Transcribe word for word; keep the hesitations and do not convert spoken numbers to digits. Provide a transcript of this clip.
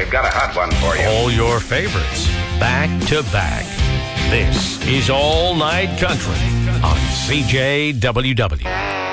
We've got a hot one for you. All your favorites, back to back. This is All Night Country on C J W W.